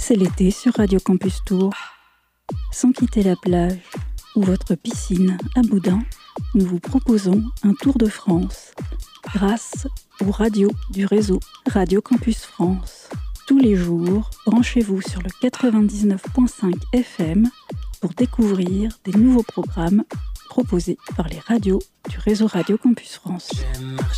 C'est l'été sur Radio Campus Tour. Sans quitter la plage ou votre piscine à Boudin, nous vous proposons un tour de France grâce aux radios du réseau Radio Campus France. Tous les jours, branchez-vous sur le 99.5 FM pour découvrir des nouveaux programmes proposés par les radios du réseau Radio Campus France.